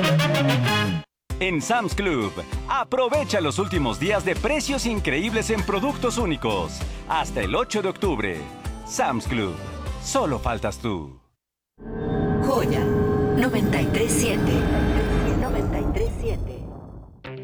En Sam's Club, aprovecha los últimos días de precios increíbles en productos únicos. Hasta el 8 de octubre. Sam's Club. Solo faltas tú. Joya 93.7. 93.7.